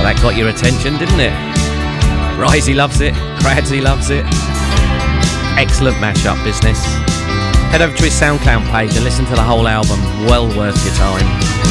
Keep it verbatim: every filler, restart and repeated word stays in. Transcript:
that got your attention, didn't it? Risey loves it, Cradsy loves it. Excellent mashup business. Head over to his SoundCloud page and listen to the whole album. Well worth your time.